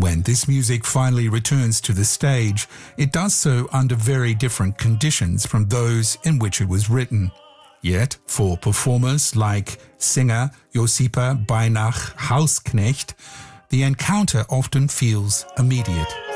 When this music finally returns to the stage, it does so under very different conditions from those in which it was written. Yet, for performers like singer Josipa Beinach Hausknecht, the encounter often feels immediate.